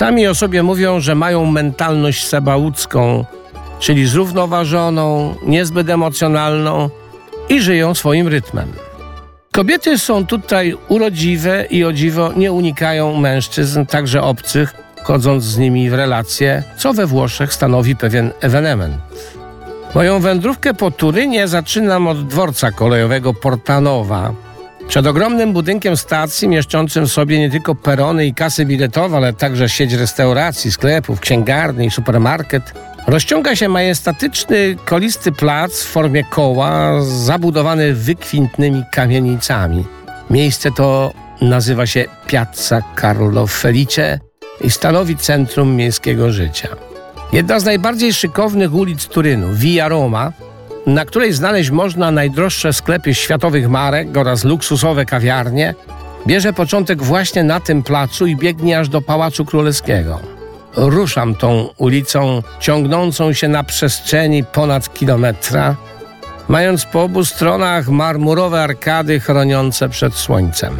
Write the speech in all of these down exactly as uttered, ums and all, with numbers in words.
Sami o sobie mówią, że mają mentalność sabaucką, czyli zrównoważoną, niezbyt emocjonalną i żyją swoim rytmem. Kobiety są tutaj urodziwe i o dziwo nie unikają mężczyzn, także obcych, wchodząc z nimi w relacje, co we Włoszech stanowi pewien ewenement. Moją wędrówkę po Turynie zaczynam od dworca kolejowego Porta Nowa. Przed ogromnym budynkiem stacji, mieszczącym w sobie nie tylko perony i kasy biletowe, ale także sieć restauracji, sklepów, księgarni i supermarket, rozciąga się majestatyczny, kolisty plac w formie koła, zabudowany wykwintnymi kamienicami. Miejsce to nazywa się Piazza Carlo Felice i stanowi centrum miejskiego życia. Jedna z najbardziej szykownych ulic Turynu, Via Roma, na której znaleźć można najdroższe sklepy światowych marek oraz luksusowe kawiarnie, bierze początek właśnie na tym placu i biegnie aż do Pałacu Królewskiego. Ruszam tą ulicą ciągnącą się na przestrzeni ponad kilometra, mając po obu stronach marmurowe arkady chroniące przed słońcem.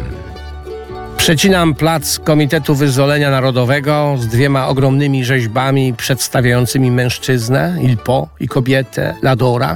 Przecinam plac Komitetu Wyzwolenia Narodowego z dwiema ogromnymi rzeźbami przedstawiającymi mężczyznę, il Po, i kobietę, Ladora,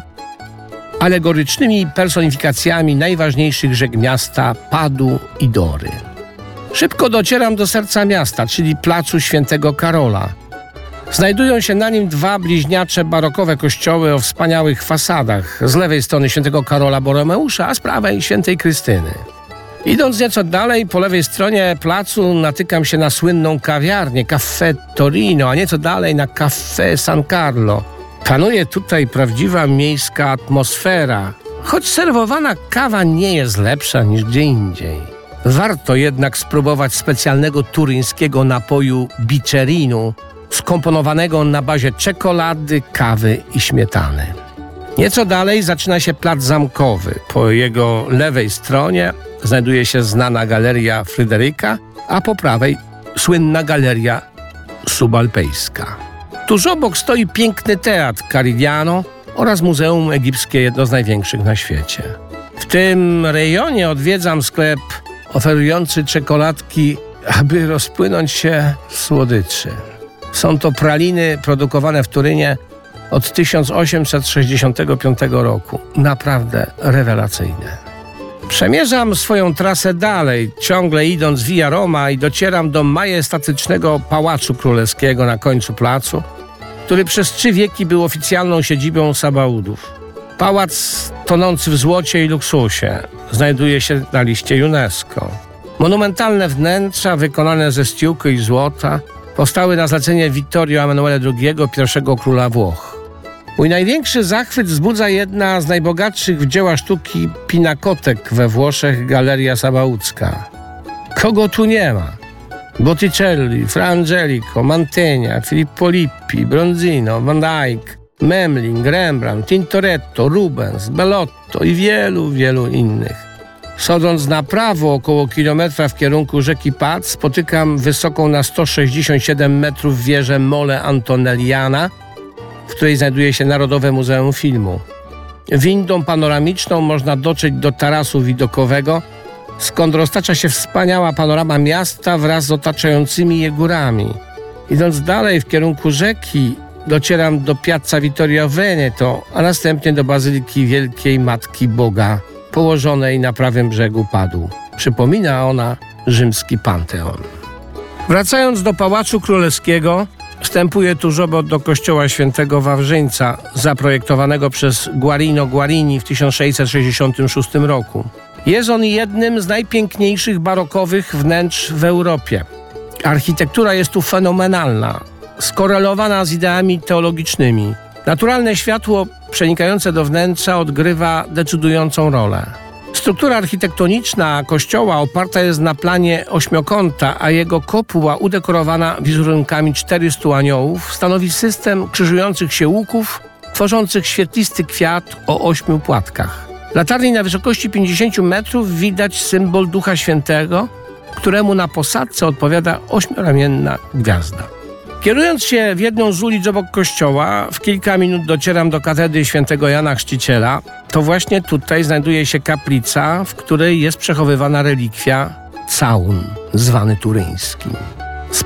alegorycznymi personifikacjami najważniejszych rzek miasta Padu i Dory. Szybko docieram do serca miasta, czyli placu Świętego Karola. Znajdują się na nim dwa bliźniacze barokowe kościoły o wspaniałych fasadach. Z lewej strony Świętego Karola Boromeusza, a z prawej Świętej Krystyny. Idąc nieco dalej, po lewej stronie placu natykam się na słynną kawiarnię Caffè Torino, a nieco dalej na Caffè San Carlo. Panuje tutaj prawdziwa miejska atmosfera, choć serwowana kawa nie jest lepsza niż gdzie indziej. Warto jednak spróbować specjalnego turyńskiego napoju bicerinu, skomponowanego na bazie czekolady, kawy i śmietany. Nieco dalej zaczyna się plac Zamkowy. Po jego lewej stronie znajduje się znana galeria Fryderyka, a po prawej słynna galeria subalpejska. Tuż obok stoi piękny teatr Carigliano oraz Muzeum Egipskie, jedno z największych na świecie. W tym rejonie odwiedzam sklep oferujący czekoladki, aby rozpłynąć się w słodyczy. Są to praliny produkowane w Turynie od tysiąc osiemset sześćdziesiątego piątego roku. Naprawdę rewelacyjne. Przemierzam swoją trasę dalej, ciągle idąc Via Roma i docieram do majestatycznego Pałacu Królewskiego na końcu placu, który przez trzy wieki był oficjalną siedzibą Sabaudów. Pałac tonący w złocie i luksusie znajduje się na liście UNESCO. Monumentalne wnętrza wykonane ze ściółky i złota powstały na zlecenie Vittorio Emanuele drugiego, pierwszego króla Włoch. Mój największy zachwyt wzbudza jedna z najbogatszych w dzieła sztuki pinakotek we Włoszech, Galeria Sabaucka. Kogo tu nie ma? Botticelli, Fra Angelico, Mantegna, Filippo Lippi, Bronzino, Van Dyck, Memling, Rembrandt, Tintoretto, Rubens, Bellotto i wielu, wielu innych. Schodząc na prawo około kilometra w kierunku rzeki Pad, spotykam wysoką na sto sześćdziesiąt siedem metrów wieżę Mole Antonelliana, w której znajduje się Narodowe Muzeum Filmu. Windą panoramiczną można dotrzeć do tarasu widokowego, skąd roztacza się wspaniała panorama miasta wraz z otaczającymi je górami. Idąc dalej w kierunku rzeki, docieram do Piazza Vittorio Veneto, a następnie do Bazyliki Wielkiej Matki Boga, położonej na prawym brzegu Padu. Przypomina ona rzymski Panteon. Wracając do Pałacu Królewskiego, wstępuję tuż obok do kościoła świętego Wawrzyńca, zaprojektowanego przez Guarino Guarini w tysiąc sześćset sześćdziesiątym szóstym roku. Jest on jednym z najpiękniejszych barokowych wnętrz w Europie. Architektura jest tu fenomenalna, skorelowana z ideami teologicznymi. Naturalne światło przenikające do wnętrza odgrywa decydującą rolę. Struktura architektoniczna kościoła oparta jest na planie ośmiokąta, a jego kopuła udekorowana wizerunkami czterystu aniołów stanowi system krzyżujących się łuków, tworzących świetlisty kwiat o ośmiu płatkach. W latarni na wysokości pięćdziesięciu metrów widać symbol Ducha Świętego, któremu na posadzce odpowiada ośmioramienna gwiazda. Kierując się w jedną z ulic obok kościoła, w kilka minut docieram do katedry świętego Jana Chrzciciela. To właśnie tutaj znajduje się kaplica, w której jest przechowywana relikwia całun, zwany turyńskim.